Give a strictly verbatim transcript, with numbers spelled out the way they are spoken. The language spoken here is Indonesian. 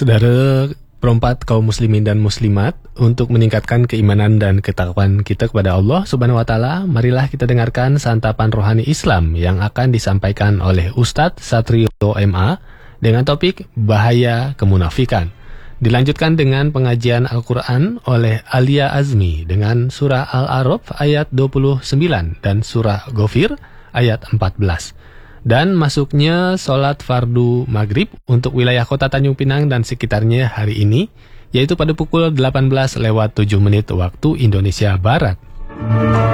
Saudara perempat kaum muslimin dan muslimat, untuk meningkatkan keimanan dan ketakwaan kita kepada Allah Subhanahu wa taala, marilah kita dengarkan santapan rohani Islam yang akan disampaikan oleh Ustadz Satrio M A dengan topik bahaya kemunafikan. Dilanjutkan dengan pengajian Al-Quran oleh Alia Azmi dengan surah Al-A'raf ayat dua puluh sembilan dan surah Ghafir ayat empat belas. Dan masuknya sholat fardu maghrib untuk wilayah kota Tanjung Pinang dan sekitarnya hari ini, yaitu pada pukul delapan belas lewat tujuh menit waktu Indonesia Barat.